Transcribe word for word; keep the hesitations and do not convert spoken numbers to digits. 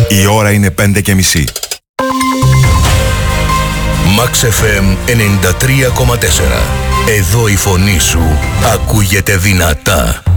Η ώρα είναι πέντε και μισή. Max εφ εμ ενενήντα τρία κόμμα τέσσερα. Εδώ η φωνή σου ακούγεται δυνατά.